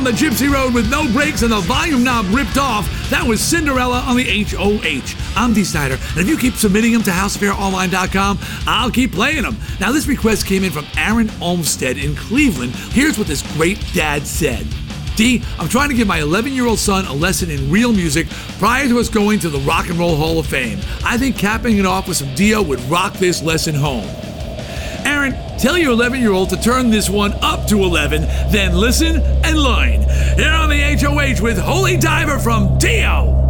the Gypsy Road with no brakes and the volume knob ripped off. That was Cinderella on the HOH. I'm Dee Snider, and if you keep submitting them to HouseAffairOnline.com, I'll keep playing them. Now, this request came in from Aaron Olmstead in Cleveland. Here's what this great dad said. Dee, I'm trying to give my 11-year-old son a lesson in real music prior to us going to the Rock and Roll Hall of Fame. I think capping it off with some Dio would rock this lesson home. Aaron, tell your 11-year-old to turn this one up to 11, then listen and learn. Here on the HOH with Holy Diver from Dio.